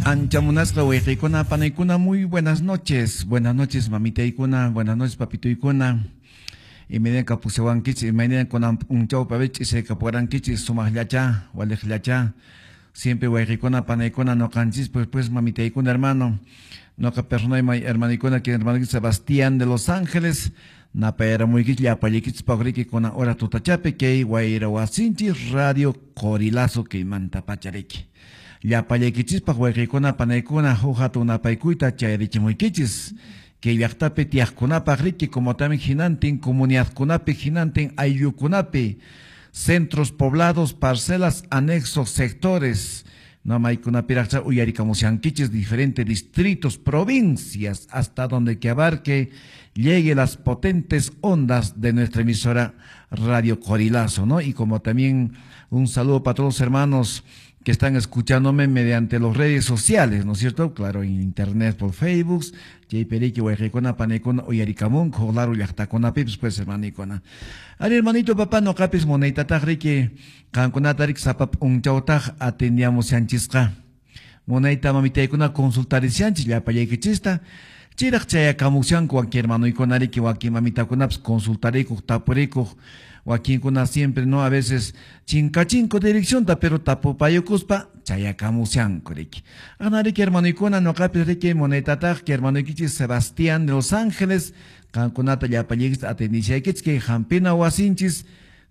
Anchamunasqa wayqiykuna panaykuna muy buenas noches. Buenas noches mamitaykuna, buenas noches papitoykuna. Imedenka pusewankichis, imedenka kunan unchawpa bich'is kapurankichis sumaqllacha, waliqllacha. Siempre wayqiykuna panaykuna noqanchis pues mamitaykuna hermano. Noqa personayman hermanikuna que hermano Sebastián de Los Ángeles. Napayaramuykich llapallikichis paqriki kunan hora tutachapi kay wayra wasinchis Radio Corilazo kaymanta pachariki. Llapallaykichispaq wayqiykuna panaykuna huk hatun napaykuyta chayarichimuykichisq kay llaqtapi tiyaqkunapaq riki como también hinantin comunidadkunapi hinantin ayllukunapi centros poblados, parcelas, anexos, sectores maykunapiraqcha uyarikamusyankichis diferentes distritos, provincias, hasta donde que abarque llegue las potentes ondas de nuestra emisora Radio Corilazo, ¿no? Y como también un saludo para todos los hermanos que están escuchándome mediante las redes sociales, ¿no es cierto? Claro, en internet, por Facebook, Jayperiki, Wayqaykuna, Panaykuna, Uyarikamun, Jolaru, Llaqtakuna, Pips, pues, hermanicona. Ari, hermanito, papá, no capis, moneitataq, riki, kankunatarik, sapap, unchautaj, atendíamos yanchisqa. Moneita, mamitaykuna, consultarisianchis, llapallaykichista, chiraq chayakamusyanku, waki, hermanoykunariki, waki, mamitakunaps, consultarikuj, tapurikuj, Joaquín siempre, ¿no? A veces chincachinco dirección, pero tapupayucuspa, chayakamusyanku riki. Anariki hermano icona, no capis riki monetataj, que hermano iquichis Sebastián de Los Ángeles, canconata yapallegis atendiciaquits, que jampina huasinchis,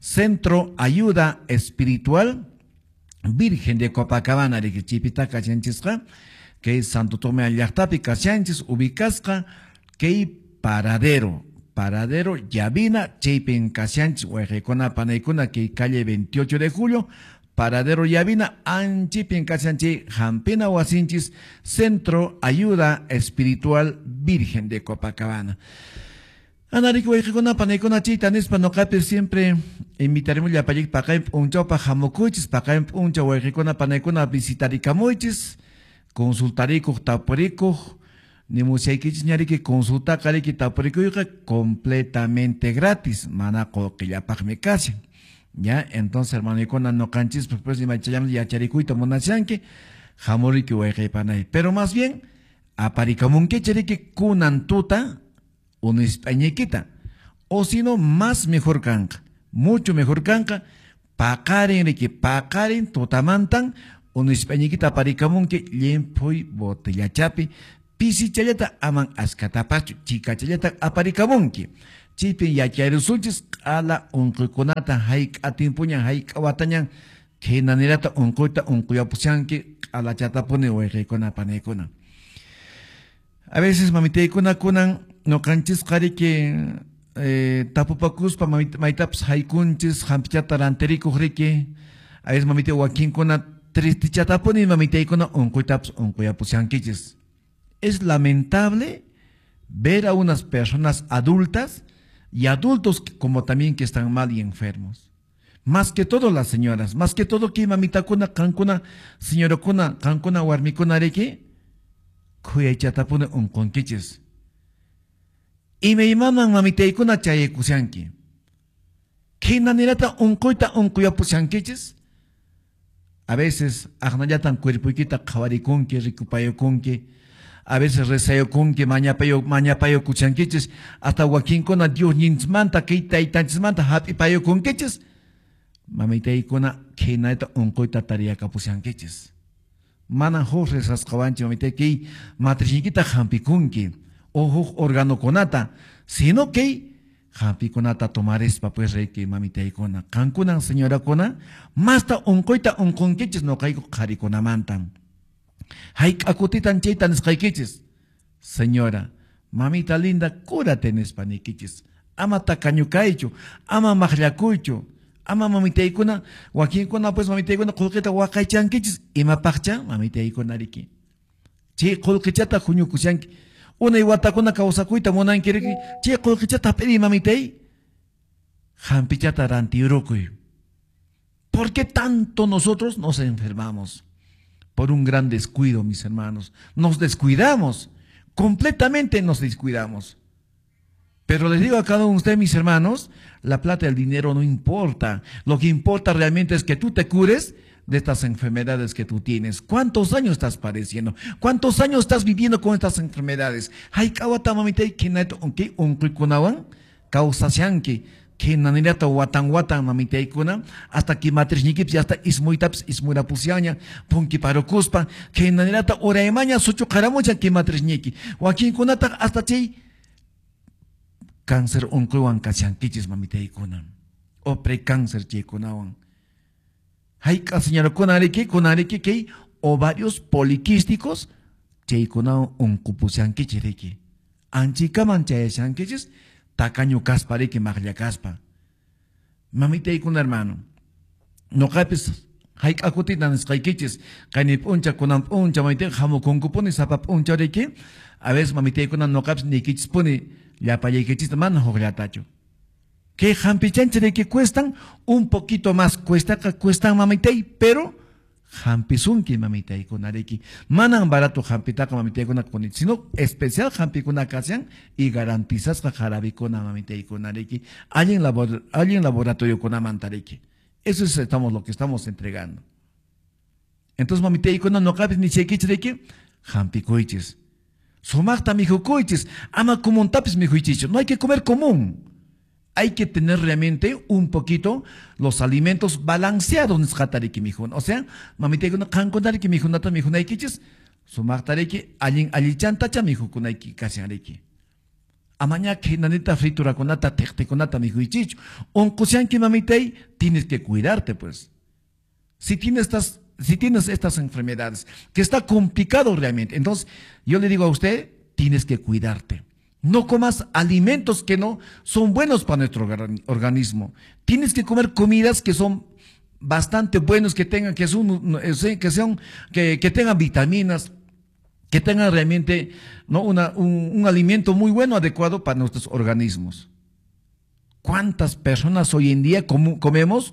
Centro Ayuda Espiritual, Virgen de Copacabana, riki chipita cachanchisca, que Santo Tomé Allachtapi cachanchis, ubicasca, que Paradero Yavina, Chaypin Casianch, Wayqaykuna Panaykuna, que calle 28 de julio, Paradero Yavina, Anchipin Casianchi, Jampina Huasinchis, Centro Ayuda Espiritual Virgen de Copacabana. Anarik Wayqaykuna Panaykuna Chitanispa noqapi siempre invitaremos llapallik paqayp unchawpa hamukuchis, paqayp uncha Wayqaykuna Panaykuna visitarikamuchis, consultarikuj, tapurikuj, ni musiaikichis ñariki consulta kariki tapurikuyqa completamente gratis, mana qoqillapaqmi kasi. Ya, entonces hermano icona no canchis pues imachayamos yacharikuyta munasyanki hamuriki wayqaypanay. Pero más bien aparikamunki chariki kunan tuta unispañikita. O si no, más mejor kanqa, mucho mejor kanqa, paqarin tutamantan unispañikita aparikamunki llempuy botellachapi pisi chayata aman askatapachu, chica chayata aparikamunki. Chipin yachayrusunchis ala unqukunata haik atimpuñan, haik awatañan, que nanirata unquita unquyapusianki ala chatapuni wayqaykuna panaykuna. A veces mamitaykuna kunan no canchis qariki tapupakuspa maitaps haikunchis hampichata ranterikuq riki. A veces mamita wakinkuna tristichatapuni mamitaykuna unquitaps unquyapusiankichis. Es lamentable ver a unas personas adultas y adultos como también que están mal y enfermos. Más que todo las señoras, más que todo que mamita kuna, cancuna, señora kuna, cancuna, warmicuna reki, cuya chatapuna un conquiches. Y me llaman mamita y kuna chayekusianki. ¿Qué nanirata un coita un cuya pusianquiches? A veces, agnayatan cuerpuiquita, kawarikunki, ricupayokunki, a veces rezayo con que mañapayo kuchanquiches, hasta Joaquín con a Dios ninsmanta, que taitanchmanta, happy payo con queches. Mamita y cona, que naita un coita taria capusianquiches. Mana jorres ascabanchi, mamita que matrichiquita jampikunki, ojo organo conata, sino que jampiconata tomares pues rey que mamita y cona. Cancuna, señora cona, masta un coita un conqueches no caigo cariconamantan. Haik akutitan chaytan esqaykichis. Señora, mamita linda, cúrate en espaniquichis. Ama tacañucaychu, ama maqllakuychu, ama mamitaykuna, wakinkuna pues mamitaykuna qulqita waqaychankichis, ima paqcha mamitaykuna riki. Chay qulqichata huñukusyanki. Unay watakuna kawsakuyta munanki riki, chay qulqichata pidi mamitay. Hampichata rantirukuy. ¿Por qué tanto nosotros nos enfermamos? Por un gran descuido, mis hermanos. Nos descuidamos, completamente nos descuidamos. Pero les digo a cada uno de ustedes, mis hermanos, la plata y el dinero no importa. Lo que importa realmente es que tú te cures de estas enfermedades que tú tienes. ¿Cuántos años estás padeciendo? ¿Cuántos años estás viviendo con estas enfermedades? Hay kawata mamitay kinaito onki unkuikunawan causasyanki que nanirata watan mamitaykuna hasta que matrishnikips hasta ismuytaps ismurapusiaña punki parokuspa que nanirata oraymaña suchu qaramucha que matrishniki wakinkunata hasta chay cáncer unkuwan kasyankichis mamitaykuna o precáncer chaykunawan hayka señorkunariki kunariki kay ovarios poliquísticos chaykunawan unkupusiankichiriki anchikaman chayashankichis tacaño caspariki maglia caspa. Mamita y con hermano. No capes, haik akutitan skaikichis, kanip uncha kunam uncha mamita jamo con cuponi sapap uncha reki. A veces mamita y con no capes ni kichis pone ya payekichis man hoglatacho. Que jampichanche de que cuestan un poquito más, cuestan mamita pero Hampisunki mamita con areki. Manan barato hampitaka mamita con sino especial hampikuna kasian y garantizas la jarabicona mamita con areki. Alguien laboratorio con amantareki. Eso es lo que estamos entregando. Entonces mamita con no cabes ni chequicheki. Hampikoiches. Somachta mijukoiches. Ama común tapis mijuichicho. No hay que comer común. Hay que tener realmente un poquito los alimentos balanceados. O sea, mamita kuna kankonariki mijunata mijunaikichis, sumaktariki alin alichantacha mijukunaiki kasiariki. Amaña que nanita fritura konata tekte konata mijuichicho. Onkusianki mamitei, tienes que cuidarte pues. Si tienes estas enfermedades, que está complicado realmente, entonces yo le digo a usted, tienes que cuidarte. No comas alimentos que no son buenos para nuestro organismo. Tienes que comer comidas que son bastante buenos, que tengan vitaminas, que tengan realmente ¿no? un alimento muy bueno, adecuado para nuestros organismos. ¿Cuántas personas hoy en día comemos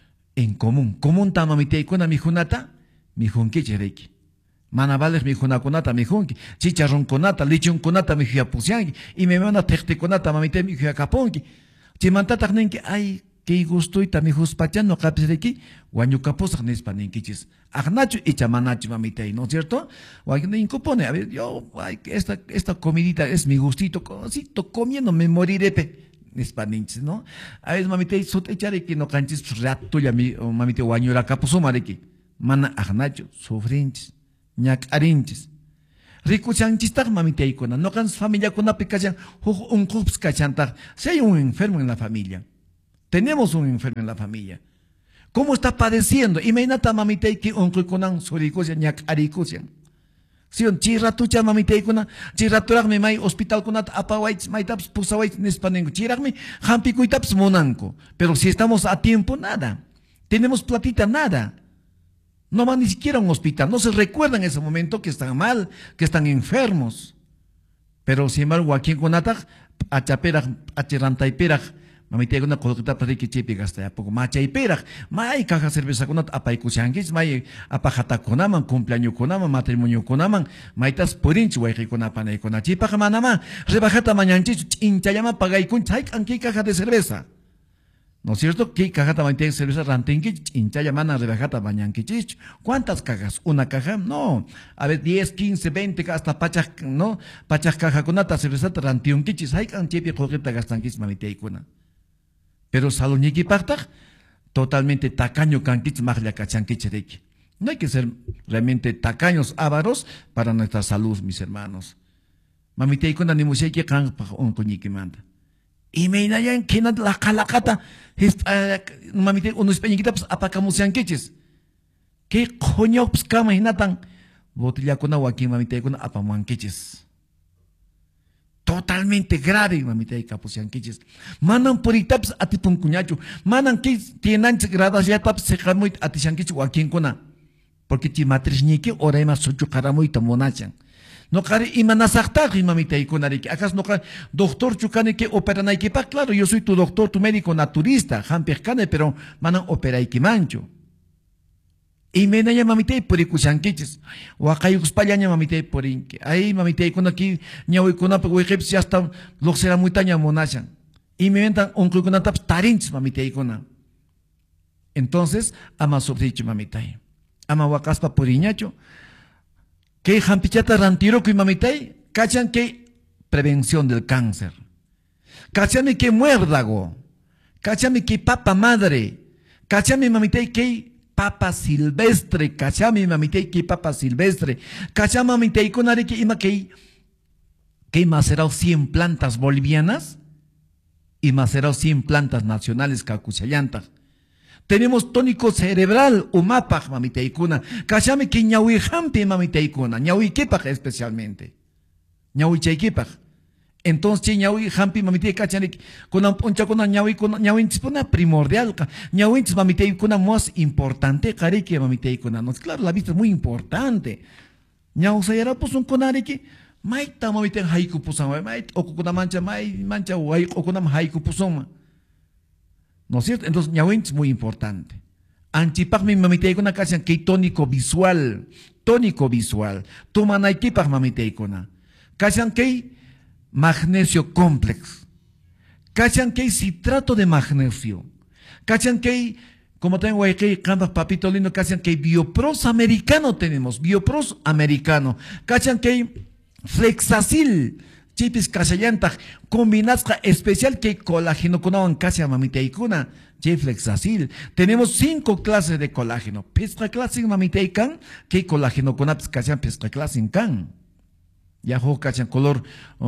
en común? Común tamamite con mijunata, mijunkichereki. Manavales mi junaconata mi junki, chicharrón conata, lichun conata mi pusiangi, y me van a tecte conata mamite mi caponki. Chimantata nenki, ay, que gusto y tami juspachano capseki, guanyucaposa nespaninkichis. Agnacho y chamanacho mamite, ¿no es cierto? Guayne incopone, a ver, yo, ay, esta comidita es mi gustito, comiendo me moriré pe. Nespaninchis, ¿no? A ver, mamite, sotechareki no canchis rato ya mi mamite guanyura caposomareki. Mana agnacho, sufrinchis. Ñak arinchis. Rico chanchistag mamita icona. No can familia con aplicación. Un cups cachantag. Si hay un enfermo en la familia. Tenemos un enfermo en la familia. ¿Cómo está padeciendo? Imagínate mamita que un cuiconan suricosia ñak aricosian. Si un chiratucha mamita icona. Chiraturag me may hospital con apawaits, maitaps pusawaits nespanengo. Chirag me hampicuitaps monanco. Pero si estamos a tiempo, nada. Tenemos platita, nada. No van ni siquiera a un hospital, no se recuerdan en ese momento que están mal, que están enfermos. Pero sin embargo, aquí en Conatag, achaperag, achirantaiperag, mamita una coloquita para que chepe gasta ya poco, machaiperag, may caja cerveza conat, apaikuchangis, may apajata conaman, cumpleaños conaman, matrimonio conaman, maitas porinch, guayri conapan y conachipa, manama, rebajata mañanchis, hinchayama pagaikun, chaik, anki caja de cerveza. ¿No es cierto? ¿Qué caja también tiene cerveza rantinki? Hincha llamana rebajata bañanquichich. ¿Cuántas cajas? ¿Una caja? No. A ver, 10, 15, 20, hasta pachas, ¿no? Pachas caja con ata cerveza rantionquichis. Hay canchepi coqueta gastanquis mamiteikuna. Pero saloniki partaj, totalmente tacaño canquich maglia cachanquichereki. No hay que ser realmente tacaños ávaros para nuestra salud, mis hermanos. Mamiteikuna ni museki kan pa un coñique manda. Y me inayan que la calacata, mamite, unos peñiquitas apacamusian queches. ¿Qué coño cama y natan? Botella con agua aquí, mamite, con apamuan queches. Totalmente grave, mamite, capusian queches. Manan por itaps a tipun cuñacho. Manan que tienen gradas ya taps se jamuit a tishanquich o aquí en cona. Porque chimatrishnique ora más sucho caramuita monachan. No cari imanasakta mamita y conariki. ¿Acaso no cari doctor chucane que operan aquí? Claro, yo soy tu doctor, tu médico naturista, jampecane, pero manan opera iki mancho. Y me na mamita y por ikuchanquiches. O acá yo españa mamita y por inque. Ahí mamita y con aquí ñawi con apa wejepsi hasta lo será muy taña monachan. Y me ventan un con taps tarinch mamita y con. Entonces, ama sufricho mamitay. Ama wakaspa puriñacho. Que jampichata rantiroco y mamitay. Cachan que prevención del cáncer. Cachame que muérdago. Cachame que papa madre. Cachame mamitay que papa silvestre. Cachame mamitay que papa silvestre. Cachame mamitay con are que ima que macerao 100 plantas bolivianas y macerao 100 plantas nacionales cacuchayantas. Tenemos tónico cerebral, umapaj, mamiteikuna. Cachame que ñahui jampi, mamiteikuna. Ñahui kipaj especialmente. Ñahui chaykipaj. Entonces, ñahui jampi, mamitei cachane. Kuna poncha kuna ñahui chispuna primordial. Ñahui mamiteikuna más importante, carique, mamiteikuna. No, claro, la vista es muy importante. Ñahui sayara pues un conarique. Maita mamite haiku pusama. Maita okukuna mancha, mancha, okukuna haiku pusoma. ¿No es cierto? Entonces, ñahuin es muy importante. Anchipak mi mamiteikuna cachan que tónico visual. Tónico visual. Tumanaikipag mamiteikuna. Cachan que magnesio complex. Cachan que citrato de magnesio. Cachan que, como tengo aquí, campas papito lindo, cachan que biopros americano tenemos. Biopros americano. Cachan que flexacil. Chipis casallanta combinazca especial que colágeno con casa mamiteikuna, flexacil. Tenemos 5 clases de colágeno. Pesca clase mamiteikan, que colágeno con casyan pesca clase can. Ya ho cachan color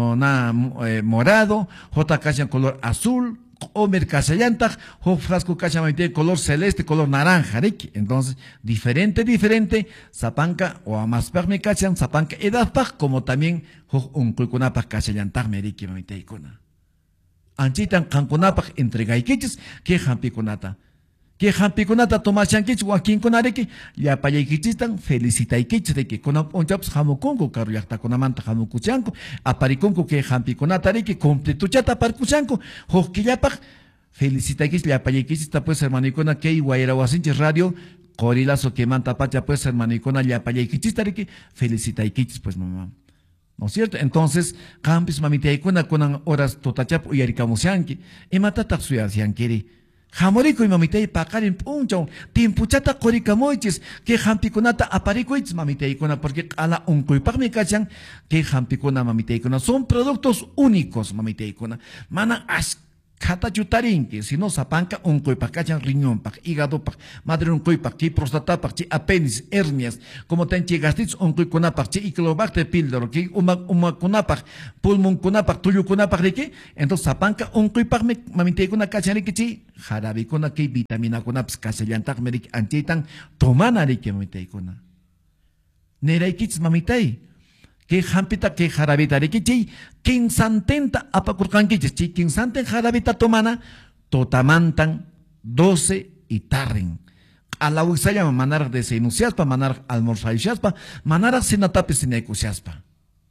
morado, jota cachan color azul, Omer casallanta, ho frasco cachan mamitei color celeste, color naranja, ¿riki? Entonces, diferente, zapanca o amasperme cachan, zapanca edadpaj, como también un culcunapaj casallantag meriki mamiteikuna. Anchitan cancunapaj entregaikichis, que jampikunata. Que jampikunata tomachankichis, wakin kunareki, ya payaikichitan, felicitaikichis de que con un chaps jamukunku, caruyakta kunamanta jamukuchanku, aparikunku que jampikunata reki, completuchata parkuchanku, hokillapaj, felicitaikichis, ya payaikichis, pues hermanicona que guayarahuasinchis radio, corilazo que manta pacha, pues hermanicona, ya payaikichis, tareki, felicitaikichis, pues mamá. ¿No es cierto? Entonces, campis mamiteikuna con horas totachap uyarikamusianki, ematata suyasiankiri. Jamorico y mamitei pakarin puncho, timpuchata korikamoichis, que jampicunata aparikoichis mamiteikuna, porque a la uncuipagmi cachan, que jampicuna mamiteikuna, son productos únicos mamiteikuna. Mana kata chutarinki, si no sapanca uncuipak, cachan riñón pak, hígado pak, madre uncuipak, chi prostata pak, chi apéndice, hernias, como ten chi gastritis uncuicunapak, chi iclobacter píldoro, chi umacunapak, pulmoncunapak, tuyucunapak, riki, entonces sapanca uncuipak mamiteikuna cachan riki chi, jarabicuna ki vitamina kunaps casellantak merik anchitan tomana riki mamiteikuna. Neraikits mamitei. Que jampita que jarabita rikichi, quinsantenta apacurcanquichis, chi quinsanten jarabita tomana, totamantan 12 y tarren. A la uxaya manar de seinuciaspa, manar almorzayaspa, manar sinatape sinecusiaspa.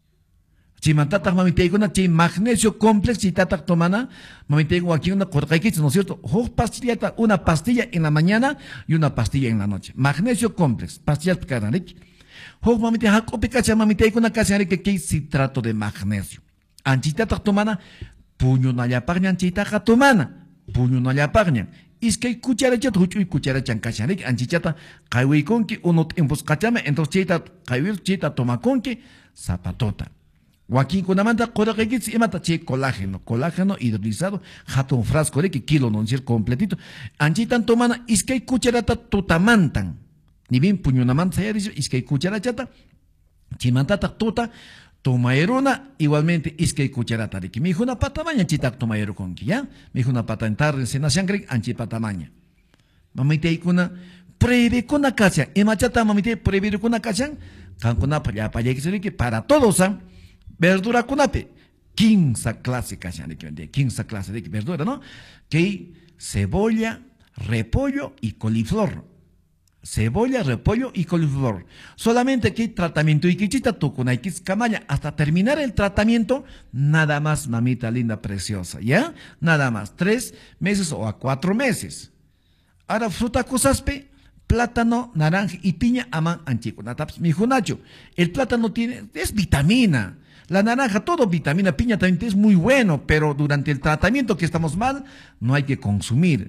Chimantata mamiteiguna, chi magnesio complex, chitatak tomana, mamiteigo aquí una corcaiquich, ¿no es cierto? Pastillata, una pastilla en la mañana y una pastilla en la noche. Magnesio complex, pastillas picaranich. Mamite hakopicacha mamite con una casa que citrato de magnesio. Anchita tomana, puño no la parñan, chita tomana, puño no la parñan. Es que cucharachat, huchu y cucharachan cacharik, anchichata, kaiwi conki, uno tiempos cachame, entonces chita, kaiwir, chita toma conki, zapatota. Joaquín con amanta, coraquix y mata che colágeno hidrolizado, jato un frasco de que kilo no es completito. Anchitan tomana, es que cucharata totamantan. Ni bien puñunaman se dice, es que cucharachata, chimantata tota, tomaerona, igualmente es que cucharata de que mi hijo una pata maña chitak tomaero con que ya, mi hijo una pata en tarde, se nace sangre, anchi pata maña. Mamite kuna, preve con una casa, emachata mamite, preve con una casa, cancuna para allá que se que para todos, verdura cunape, 15 clase casa de que 15 clase de verdura, ¿no? Que cebolla, repollo y coliflor. Cebolla, repollo y coliflor. Solamente que tratamiento y quichita tu con camaya. Hasta terminar el tratamiento, nada más, mamita linda, preciosa. ¿Ya? Nada más. 3 meses o a 4 meses. Ahora, fruta cosaspe, plátano, naranja y piña, aman anchico. Mi hijo Nacho, el plátano es vitamina. La naranja, todo vitamina, piña también es muy bueno, pero durante el tratamiento que estamos mal, no hay que consumir.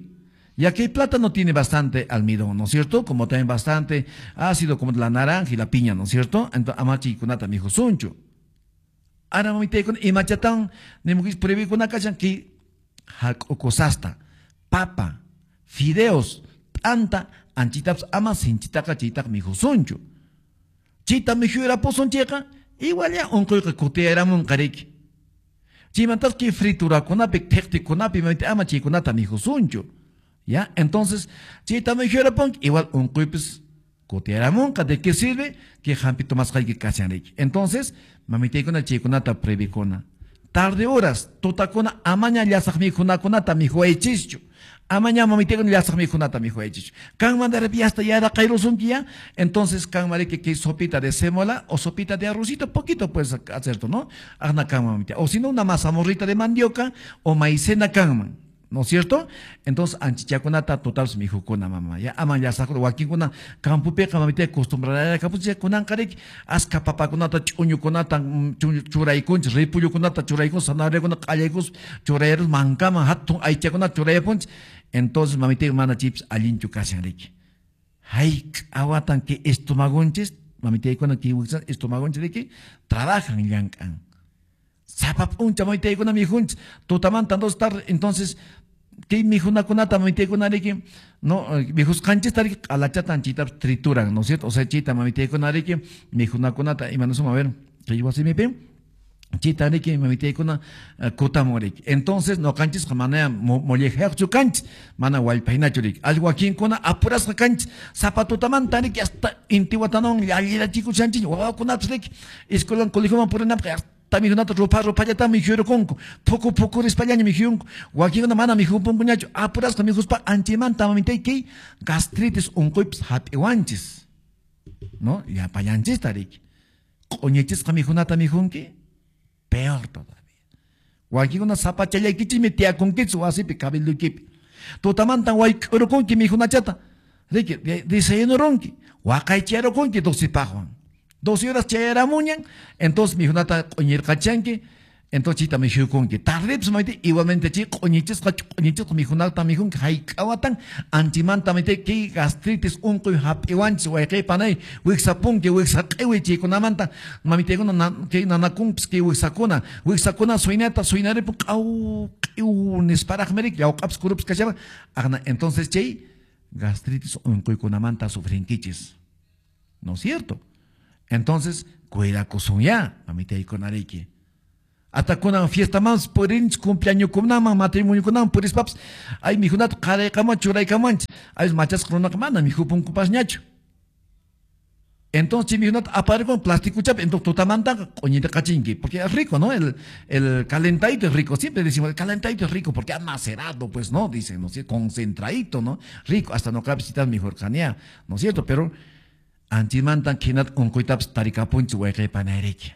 Ya que el plátano tiene bastante almidón, ¿no es cierto? Como también bastante ácido, como la naranja y la piña, ¿no es cierto? Entonces, amachi kunata mi suncho. Ahora mamita con imachatan, nemugis previ con acachan que okosasta, papa, fideos, tanta, anchitaps ama sinchitaka chitak mi suncho. Chita mi jura poson checa, igual ya un coica coteara mon carek. Chimantas que fritura conapi, tecti conapi, mamita amachi kunata mi suncho. ¿Ya? Entonces, si también dijera pon, igual un cuipes cotiaramonca, ¿de qué sirve? Que jampito más hay que cachanrich. Entonces, mamite con el chiconata previcona. Tarde horas, totacona, amaña yasak mi junata mi juechicho. Amaña mamite con yasak mi junata mi juechicho. Can mandar hasta ya era cairozunquia, entonces can mare que sopita de sémola o sopita de arrocito, poquito puedes hacer, ¿no? Agna can mamite. O si no, una mazamorrita de mandioca o maicena canman. ¿No es cierto? Entonces, anchichakunata total mi jukuna mamá. Ya aman ya saco wakikuna campupe kamamite acostumbrada capucha kunan karek aska papakunata chuñukunata churaykunch ripuyukunata churaykun sanabrekuna qallaykus churayros mankama hatun aychakuna churaypunch. Entonces mamite mana chips alinchu kashanrik. Hay awatan que estomagonches mamite kuna que estomagonches de que trabajan yankan. Zapap un chamoite con mi junch, totamanta dos tar, entonces, que mi juna conata, mamite con areque, no, mi jus canches tar a la chata anchita trituran, ¿no es cierto? O sea, chita, mamite con areque, mi juna conata, y manos a ver, que yo así me pe, chita areque, mamite con cota morek. Entonces, no canches, jamana mollejer chu canch, mana walpaina churik, algo aquí en cona, apuras canch, zapato tamanta areque, hasta intihuatanon, y allí la chico chanchi, o con apsrek, escolan colijoma por una también una ropa ya también quiero conco poco español mi hijo o aquí una mana mi hijo pongo ñacho apuras con mi hijo pa antiman también que gastritis un coips happy wanches no ya payanches tarik coñeches con mi hijo nata mi hijo que peor todavía o aquí una zapachalla que me tia con que su así cabello que totaman tan guay pero con que mi hijo nachata de que dice no ronqui o acá quiero con que dosi pajuan 12 horas chayara muñan, entonces mi junata coñir cachanque, entonces chita me dijo con que tarde pues maite igualmente chi coñiches con mi junata mi jun hay kawatan antimanta maite que gastritis un coy happy once o que panay wixapun que wixakewi chi con amanta mamite con que nanakun que wixakuna suinare pu au unes para amerik ya caps curups cachaba entonces chi gastritis un coy con amanta sufrinquiches. ¿No es cierto? Entonces, cuida cosunya, mamita y con areque. Hasta con una fiesta más, por el cumpleaños con una matrimonio con una, por eso, paps, ay, mi junat, care cama, churay camanch, ay, machas con una camana, mi jupun cupas ñacho. Entonces, mi junat, apare con plástico chap, entonces, totamanta, coñita cachinqui, porque es rico, ¿no? El calentadito es rico, siempre decimos, el calentadito es rico, porque ha macerado, pues, ¿no? Dicen, ¿no es cierto? Concentradito, ¿no? Rico, hasta no cabe citar mejor canea, ¿no es cierto? Pero, antimantan kinat onkoitaps tarikapunch hueque panareque.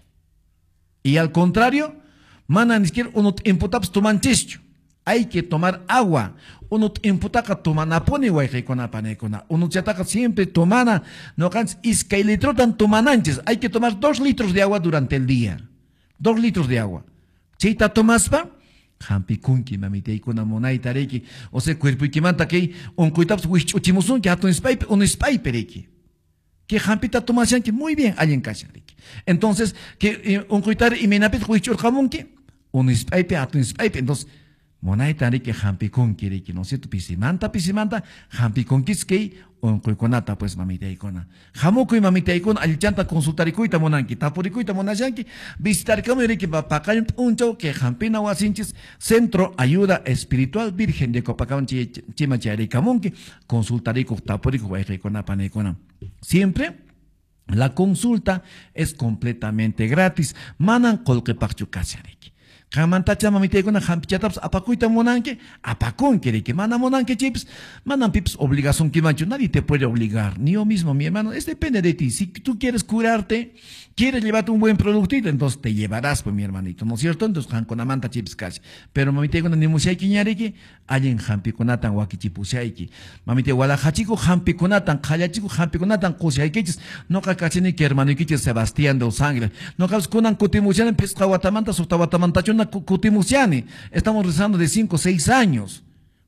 Y al contrario, mana ni siquiera uno imputaps tomanchicho. Hay que tomar agua. Uno imputaka tomana pone hueque con apanecona. Uno chataka siempre tomana, no cans iscailitro tan tomananches. Hay que tomar 2 litros de agua durante el día. 2 litros de agua. Chita tomaspa, hampi kunki mamite y con amonai tareki. O sea, cuerpo y que manta que onkoitaps huichuchimusun que ato un spay pereki. Que jampita tomasan que muy bien hay en casa. Entonces, que un coitar y menapit huichur jamón que un spaipe a tu spaipe. Entonces, monaitari que jampi con quiere que no sé tu pisimanta, jampi con que un coiconata pues mamita icona. Jamoco y mamita icona, al chanta consultar y cuita monanqui, tapuricuita monayanqui, visitar como que papacay un chau que jampina huasinchis, Centro Ayuda Espiritual Virgen de Copacabana Chimachari Camonque, consultarico tapurico, guaycona panecona. Siempre la consulta es completamente gratis. Manan colque pachu casiareki. Kamantacha mamite con hampichataps apacuita monanque, apacón quiere que mana monanque chips, manan pips obligación que mancho, nadie te puede obligar, ni yo mismo, mi hermano, es depende de ti. Si tú quieres curarte, quieres llevarte un buen productito, entonces te llevarás, pues mi hermanito, ¿no es cierto? Entonces con amanta chips casi. Pero mamite con nimusiai quiñareque, hay en hampi conatan wakichipusiaiki. Mamite walajachico hampi conatan, kallachico hampi conatan kusiaikichis, no cacachini que hermano iquichis Sebastián de Sangre, no caus conan cutimusian en pesca guatamanta, sota guatamanta. Cutimusiani, estamos rezando de 5 o 6 años.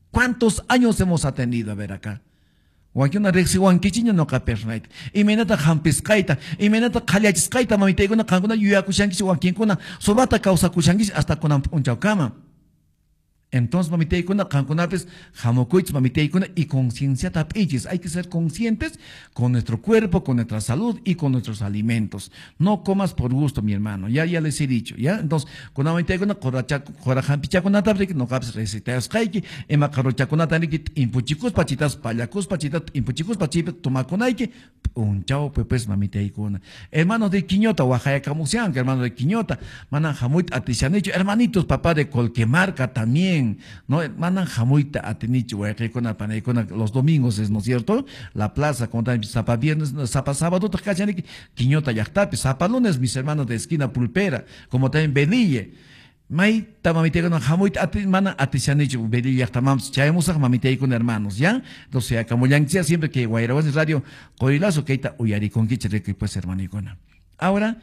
¿Cuántos años hemos atendido? A ver acá. Wakuna rexi wankichiña no capernaita. Imenata hampiscaita, imenata kaliachiscaita, mamitaiguna kankuna yuyakushankichi wakinkuna, sobata causa kushankichi hasta con unchaucama. Entonces, mamiteikuna, kankunapes, jamokuich, mamiteikuna, y conciencia tapichis. Hay que ser conscientes con nuestro cuerpo, con nuestra salud y con nuestros alimentos. No comas por gusto, mi hermano. Ya les he dicho, ¿ya? Entonces, con mamiteikuna, korahampichakuna taprik, no caps reciteos kaiki, ema karochakuna taniki, impuchicus pachitas, payacus pachitas, impuchicus pachitas, tomakunaiki, un chao, pues, mamiteikuna. Hermanos de Quiñota, Oaxaca, Camusian, hermanos de Quiñota, manan jamuit atishanicho, hermanitos, papá de Colquemarca también. ¿No? Mandan jamuita a Tenicho, los domingos, ¿no es cierto? La plaza, como también Zapa viernes, Zapa sábado, Quiñota Yachtape, Zapa lunes, mis hermanos de esquina Pulpera, como también Benille. May tamamiteco jamuita mana atishanicho, Benille Yachtamams, Chaemusa, mamite con hermanos, ¿ya? Entonces, como ya siempre que Guairawas Radio, Coilazo, Keita, Uyari con Kichare, que pues hermanicona. Ahora,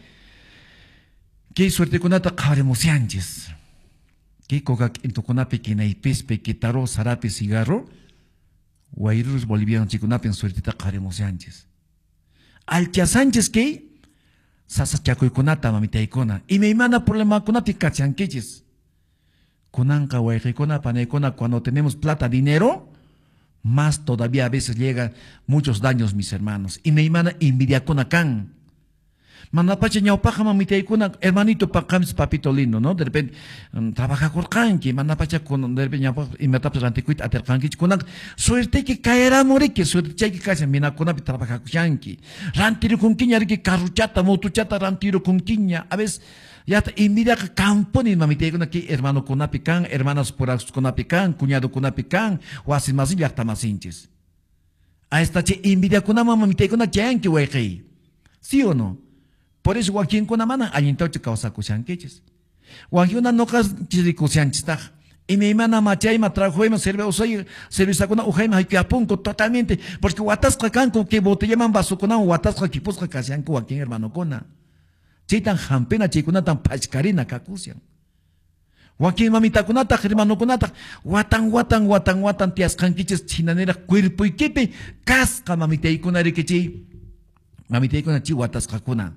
qué suerte con ata Caremosianches. Que coca en toconape que naipes pequetaro sarape cigarro, guairus bolivianos chiconape en suertita caremos Sánchez. Altia Sánchez que sasa chaco y conata mamita icona. Y me imana problema conapi cachanqueches. Conanca guairicona panecona cuando tenemos plata, dinero, más todavía a veces llegan muchos daños, mis hermanos. Y me imana envidia can. Manapacha ñaupaja mamiteikuna, hermanito pacamis papito lindo, ¿no? De repente, trabaja con canqui, manapacha con, de repente, ñaupaja, y me tapas anticuit, atercanqui, con suerte que caerá moreque, suerte que cae, mina con trabaja con yanqui. Rantiro con quiña, que carruchata, motuchata, rantiro con quiña, a veces, ya envidia campo ni mamiteikuna, que hermano con apican, hermanas por con apican, cuñado con apican, o así más y ya está más hinches. A esta che envidia con una mamiteikuna, yanqui, güey, ¿sí o no? Por eso, Joaquín con la mano, hay entonces causa cuchanqueches. Joaquín una nocas chiricuchanchista. Y mi hermana machay me trajo y me sirve, servicio con una ujaima hay que apunco totalmente. Porque guatasca canco que bote llaman vaso con una guatasca que posca casianco Joaquín hermano cona. Chitan jampena chicuna tan pachcarina cacusian. Joaquín mamita conata, hermano conata. Watan tias canquiches chinanera cuerpo y kepe. Casca mamita y con ariquechi. Mamita y con achi guatasca cona.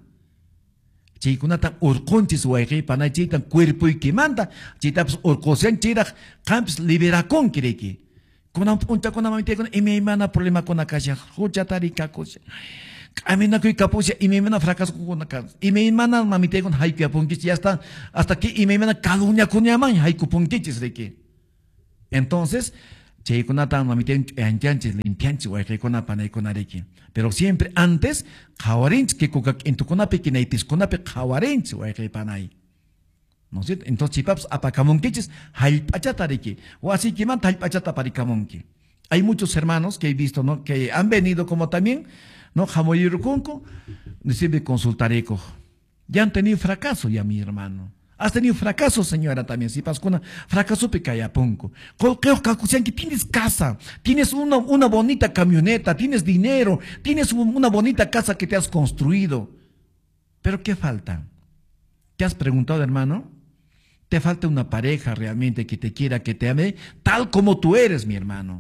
Chikunatan urconchis huayqi panay chitan cuerpo y que manda chitaps urcosian chiraj campus liberacon kireki kunan punta kuna mamite con ime mana problema con akasha huchatari kakosha amina kui kaposha ime mana fracaso con akas ime mana mamite con haiku apunkich ya está hasta que ime mana kalunya kunya man haiku punkichis reki. Entonces Cheikunatan mamite anchanchis limpianchis huayqi con panay con areki. Pero siempre antes, jawarinch que coca en tu conape que naitis conape jawarinch o panay. ¿No es cierto? Entonces, chipaps apacamonquiches, halpachatariki, o así que man halpachata paricamonqui. Hay muchos hermanos que he visto, ¿no? Que han venido como también, ¿no? Jamoyircunco, decirme consultareco. Ya han tenido fracaso ya, mi hermano. Has tenido fracaso, señora, también. Si pasas con una fracaso pecayapunco. Creo que tienes casa, tienes una bonita camioneta, tienes dinero, tienes una bonita casa que te has construido. Pero ¿qué falta? ¿Te has preguntado, hermano? Te falta una pareja realmente que te quiera, que te ame, tal como tú eres, mi hermano.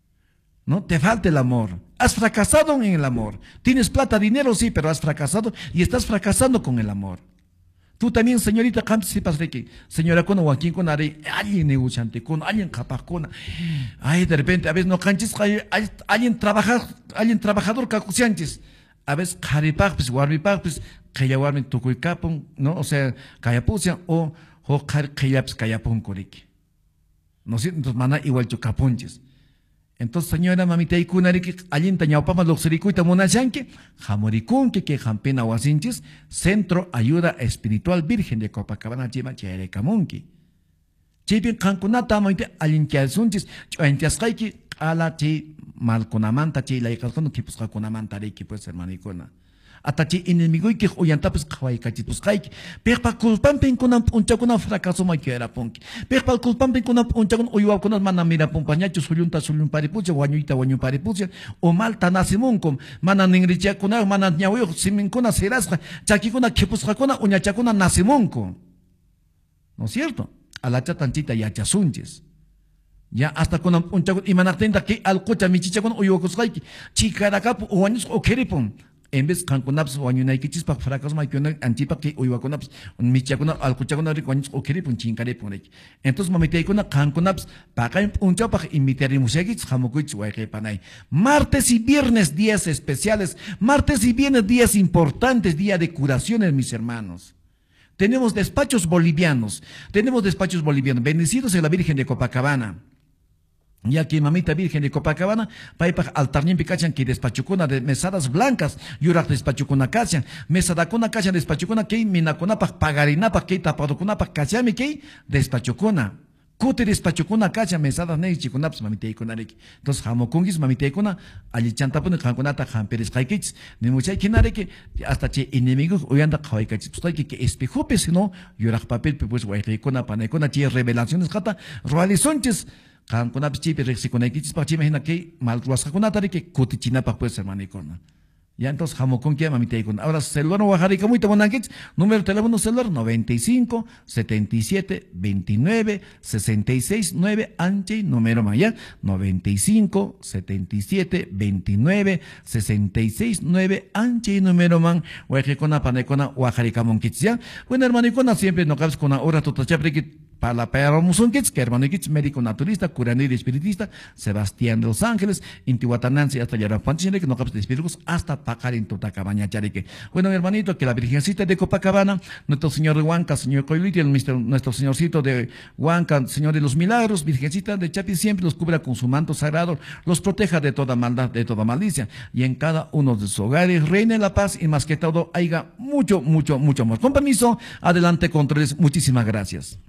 ¿No? Te falta el amor. Has fracasado en el amor. Tienes plata, dinero, sí, pero has fracasado y estás fracasando con el amor. Tú también, señorita, señora con Joaquín con alguien negociante, con alguien capaz con, ay, de repente, a veces no canches, alguien trabajador cacuciantes, a veces caripapis, guarbipapis, cayaguarme tucuicapon, ¿no? O sea, cayapucian o cayaps cayapon coriki. ¿No es cierto? Entonces, mana igual chucapunches. Entonces, señora mamita y kunariki, allí tañaupama loxericuita monachanque, jamoricunque que jampena huasinchis, Centro Ayuda Espiritual Virgen de Copacabana, Chima, Cherecamunqui. Chipin canconata, mamita, allí que alzunchis, chuentiascaiki, ala chi malconamanta, chi la hija que pues caconamanta, pues hermanicona. Atachi enemigo y que oyantapes kawaikachipus kaiki. Perpa culpampen con un fracaso maquera punki. Perpa culpampen con un uyua con mana mira pompañacho suyunta paripucha, guañuita paripucha, o malta nasimuncom, mana ningricha con mana ñahuyo, simincona serasca, chaquicona kepuscacona, nasimunco. ¿No es cierto? A la chatanchita y achasunches. Ya hasta con un chaco y manatenta que al cocha mi chicha con uyokosqayki chikarakapu uwañus okeripun en vez kankunaps wañunaykichis pa fracas maykuna anchipa que uywakunaps michakuna al kuchakuna riwañus okeripun chinkaripun rek entonces mamitaykuna kankunaps paqay unchapaq invitarimushakich hamukuch wayqaypanay martes y viernes días especiales, martes y viernes días importantes, día de curaciones, mis hermanos. Tenemos despachos bolivianos, bendecidos en la Virgen de Copacabana. Ya que mamita Virgen de Copacabana, paipa altarñimpi cachan que despachucuna de mesadas blancas, yurak despachucuna cachan, mesadacuna cachan despachucuna que minacunapak pagarinapa que tapaducunapak cachami que despachucuna. Kuti despachukuna cachan mesadas neichikunaps mamita ikunareki. Entonces jamokungis mamita ikuna alichantapuna kankunata jamperes kaikich, ni muchay kinareki hasta che enemigos uyanda kawaikachis pues que espejupe sino yurak papel pues waikuna panekuna che revelaciones kata realizonches. Kankunapis chipi rexikunaykichis pa chimagina que malruasqakunatari que kutichinapaq pues hermanikuna. Ya entonces jamoconquia mamitaykuna. Ahora celular oaxaca muy tamonanquich, número de teléfono celular 95 77 29 66 9 anche número maya 95 77 29 66 9 anche número man oaxicona panecona oaxaca monquich ya. Bueno hermanicona siempre no cabes con una hora totachapriquit para la Peramusunkits, que hermano Kits, médico naturista, curanero y espiritista, Sebastián de los Ángeles, Intihuatanansi, hasta Yarapanchine, que no capes de espíritus, hasta Pacarín, Totacabaña, Charique. Bueno, mi hermanito, que la Virgencita de Copacabana, nuestro Señor de Huanca, Señor Coiliti, nuestro Señorcito de Huanca, Señor de los Milagros, Virgencita de Chapi, siempre los cubra con su manto sagrado, los proteja de toda maldad, de toda malicia, y en cada uno de sus hogares reine la paz y más que todo, haya mucho, mucho, mucho amor. Con permiso, adelante, controles, muchísimas gracias.